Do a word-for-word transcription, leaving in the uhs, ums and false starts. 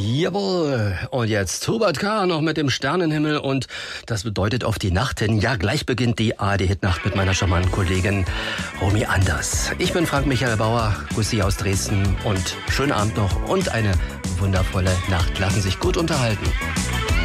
Jawohl. Und jetzt Hubert K. noch mit dem Sternenhimmel und das bedeutet auf die Nacht hin. Ja, gleich beginnt die A R D-Hitnacht mit meiner charmanten Kollegin Romy Anders. Ich bin Frank Michael Bauer, grüße Sie aus Dresden und schönen Abend noch und eine wundervolle Nacht. Lassen sich gut unterhalten.